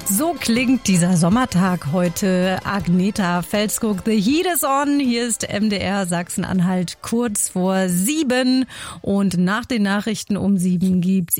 So klingt dieser Sommertag heute. Agneta Fälskog, The Heat is on. Hier ist MDR Sachsen-Anhalt kurz vor 7. Und nach den Nachrichten um 7 gibt's